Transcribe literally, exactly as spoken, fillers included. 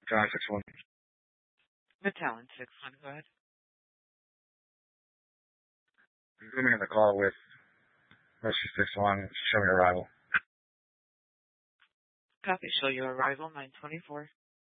nine six one. Battalion six one, go ahead. Zooming in the call with Mercy six one, show me arrival. Copy, show you arrival, nine twenty-four.